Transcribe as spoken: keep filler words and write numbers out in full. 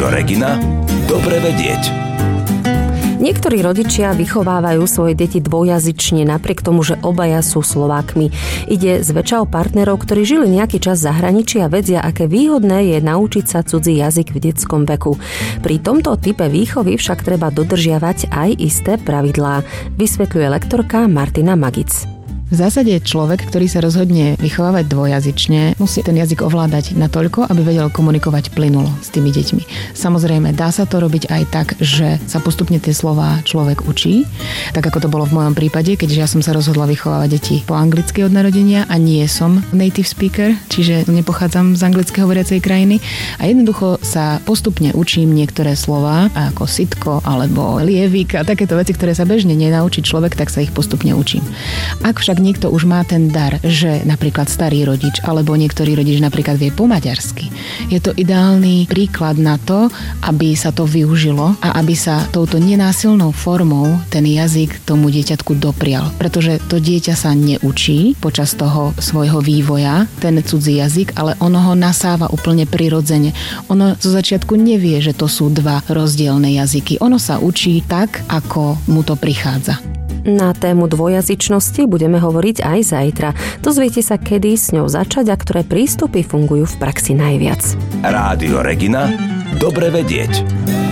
Rádio Regina. Dobre vedieť. Niektorí rodičia vychovávajú svoje deti dvojjazyčne, napriek tomu, že obaja sú Slovákmi. Ide zväčša o partnerov, ktorí žili nejaký čas v zahraničí a vedia, aké výhodné je naučiť sa cudzí jazyk v detskom veku. Pri tomto type výchovy však treba dodržiavať aj isté pravidlá, vysvetľuje lektorka Martina Magic. V zásade človek, ktorý sa rozhodne vychovávať dvojjazyčne, musí ten jazyk ovládať natoľko, aby vedel komunikovať plynulo s tými deťmi. Samozrejme, dá sa to robiť aj tak, že sa postupne tie slová človek učí, tak ako to bolo v mojom prípade, keďže ja som sa rozhodla vychovávať deti po anglicky od narodenia a nie som native speaker, čiže nepochádzam z anglicky hovoriacej krajiny a jednoducho sa postupne učím niektoré slová, ako sitko alebo lievik a takéto veci, ktoré sa bežne nenaučí človek, tak sa ich postupne učím. Ak však niekto už má ten dar, že napríklad starý rodič alebo niektorý rodič napríklad vie po maďarsky. Je to ideálny príklad na to, aby sa to využilo a aby sa touto nenásilnou formou ten jazyk tomu dieťatku doprial. Pretože to dieťa sa neučí počas toho svojho vývoja, ten cudzí jazyk, ale ono ho nasáva úplne prirodzene. Ono zo začiatku nevie, že to sú dva rozdielne jazyky. Ono sa učí tak, ako mu to prichádza. Na tému dvojjazyčnosti budeme hovoriť aj zajtra. Dozviete sa, kedy s ňou začať a ktoré prístupy fungujú v praxi najviac. Rádio Regina. Dobre vedieť.